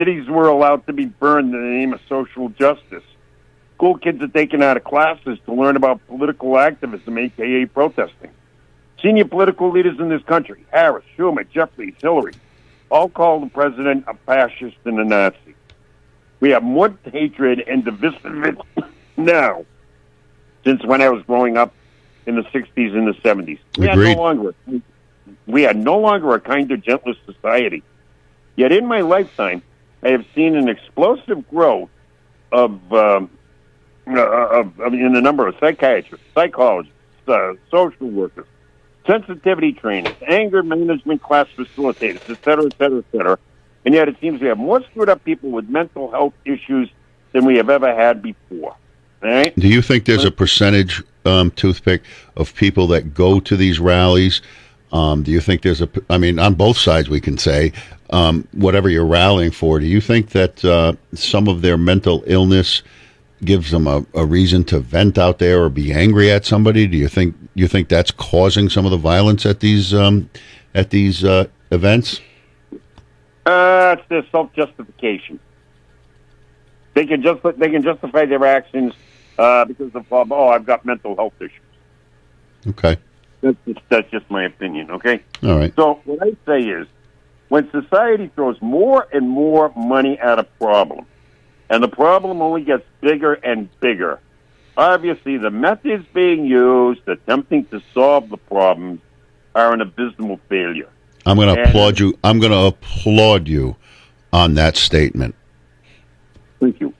Cities were allowed to be burned in the name of social justice. School kids are taken out of classes to learn about political activism, a.k.a. protesting. Senior political leaders in this country, Harris, Schumer, Jeffries, Hillary, all call the president a fascist and a Nazi. We have more hatred and divisiveness now since when I was growing up in the 60s and the 70s. We are no longer a kinder, gentler society. Yet in my lifetime, I have seen an explosive growth of in the number of psychiatrists, psychologists, social workers, sensitivity trainers, anger management class facilitators, et cetera, et cetera, et cetera. And yet it seems we have more screwed up people with mental health issues than we have ever had before. Right? Do you think there's a percentage, Toothpick, of people that go to these rallies? Do you think there's on both sides we can say, whatever you're rallying for, do you think that some of their mental illness gives them a reason to vent out there or be angry at somebody? Do you think that's causing some of the violence at these events? It's their self-justification. They can justify their actions because of I've got mental health issues. Okay. That's just my opinion, okay? All right. So what I say is, when society throws more and more money at a problem, and the problem only gets bigger and bigger, obviously the methods being used attempting to solve the problems are an abysmal failure. I'm going to applaud you. I'm going to applaud you on that statement. Thank you.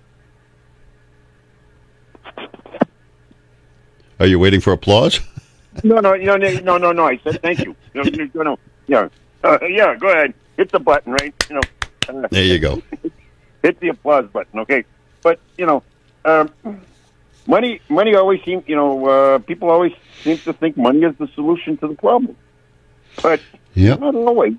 Are you waiting for applause? No. I said thank you. No. Yeah. Go ahead. Hit the button, right? There you go. Hit the applause button, okay? But money always seems. People always seem to think money is the solution to the problem, but not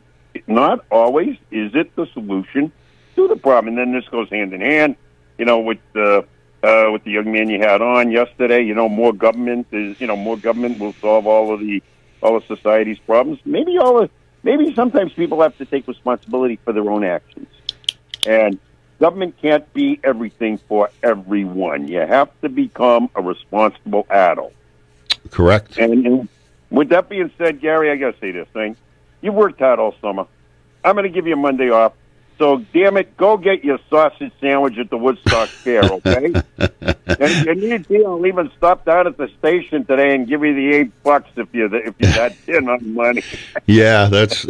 always is it the solution to the problem. And then this goes hand in hand, with the young man you had on yesterday. More government will solve all of society's problems. Maybe sometimes people have to take responsibility for their own actions. And government can't be everything for everyone. You have to become a responsible adult. Correct. And with that being said, Gary, I got to say this thing. You worked hard all summer. I'm going to give you a Monday off. So, damn it, go get your sausage sandwich at the Woodstock Fair, okay? And you need to, I'll even stop down at the station today and give you the $8 if you're that thin on money. Yeah,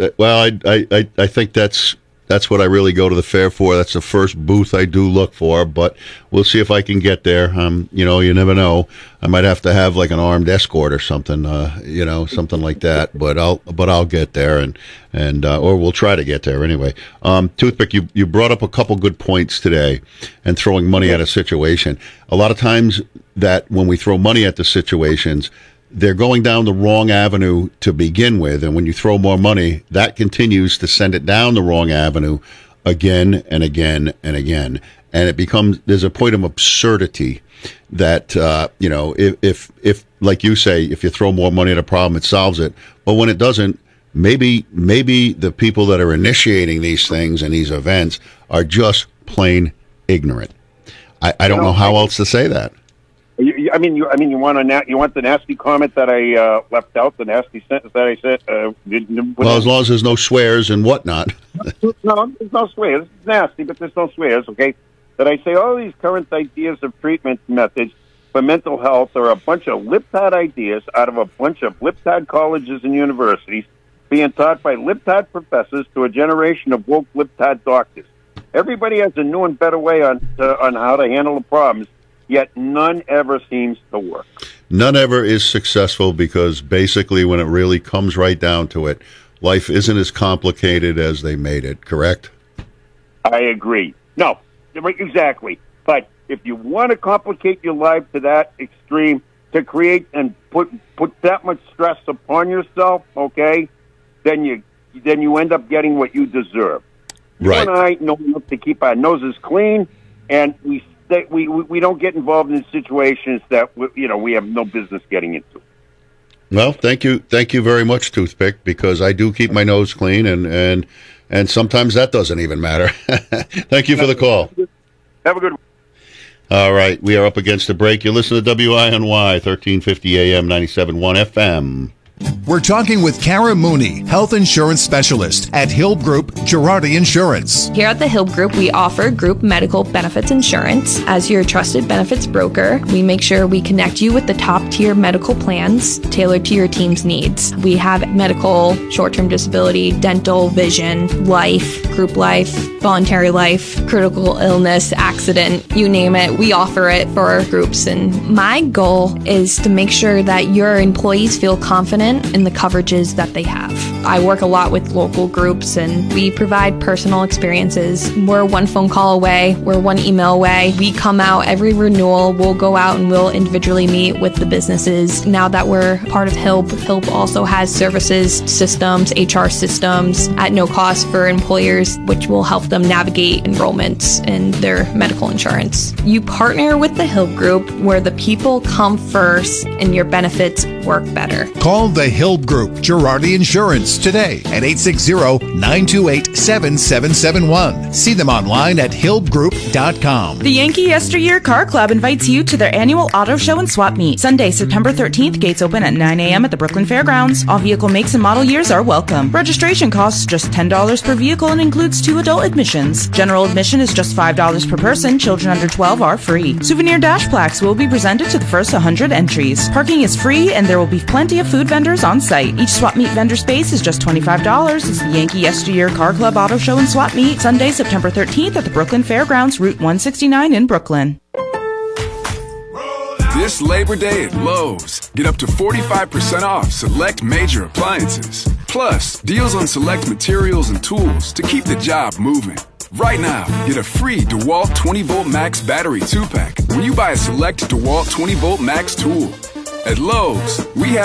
I think that's what I really go to the fair for. That's the first booth I do look for, but we'll see if I can get there. You never know. I might have to have like an armed escort or something, something like that. But I'll get there, and or we'll try to get there anyway. Toothpick, you brought up a couple good points today, and throwing money at a situation. A lot of times that when we throw money at the situations, they're going down the wrong avenue to begin with, and when you throw more money, that continues to send it down the wrong avenue again and again and again, and there's a point of absurdity that if like you say, if you throw more money at a problem, it solves it. But when it doesn't, maybe the people that are initiating these things and these events are just plain ignorant. I don't know how else to say that. You want the nasty comment that I left out, the nasty sentence that I said? Well, as long as there's no swears and whatnot. No, there's no swears. It's nasty, but there's no swears, okay? That I say all these current ideas of treatment methods for mental health are a bunch of libtard ideas out of a bunch of libtard colleges and universities being taught by libtard professors to a generation of woke libtard doctors. Everybody has a new and better way on how to handle the problems, yet none ever seems to work. None ever is successful because basically when it really comes right down to it, life isn't as complicated as they made it, correct? I agree. No, exactly. But if you want to complicate your life to that extreme, to create and put that much stress upon yourself, okay, then you end up getting what you deserve. Right. You and I know enough to keep our noses clean, and we don't get involved in situations that we have no business getting into. Well, thank you very much, Toothpick, because I do keep my nose clean, and And sometimes that doesn't even matter. Thank you for the call. Have a good one. All right, we are up against the break. You listen to WINY, 1350 AM, 97.1 FM. We're talking with Kara Mooney, health insurance specialist at Hill Group Girardi Insurance. Here at the Hill Group, we offer group medical benefits insurance. As your trusted benefits broker, we make sure we connect you with the top-tier medical plans tailored to your team's needs. We have medical, short-term disability, dental, vision, life, group life, voluntary life, critical illness, accident, you name it. We offer it for our groups. And my goal is to make sure that your employees feel confident in the coverages that they have. I work a lot with local groups and we provide personal experiences. We're one phone call away. We're one email away. We come out every renewal. We'll go out and we'll individually meet with the businesses. Now that we're part of HILP, HILP also has services, systems, HR systems at no cost for employers, which will help them navigate enrollments in their medical insurance. You partner with the HILP Group where the people come first and your benefits work better. Call the Hill Group Girardi Insurance today at 860-928-7771. See them online at hillgroup.com. The Yankee Yesteryear Car Club invites you to their annual auto show and swap meet. Sunday, September 13th, gates open at 9 a.m. at the Brooklyn Fairgrounds. All vehicle makes and model years are welcome. Registration costs just $10 per vehicle and includes 2 adult admissions. General admission is just $5 per person. Children under 12 are free. Souvenir dash plaques will be presented to the first 100 entries. Parking is free and there will be plenty of food vendors on site. Each swap meet vendor space is just $25. It's the Yankee Yesteryear Car Club Auto Show and Swap Meet, Sunday, September 13th at the Brooklyn Fairgrounds, Route 169 in Brooklyn. This Labor Day at Lowe's, get up to 45% off select major appliances. Plus, deals on select materials and tools to keep the job moving. Right now, get a free DeWalt 20-Volt Max battery 2-pack when you buy a select DeWalt 20-Volt Max tool. At Lowe's, we have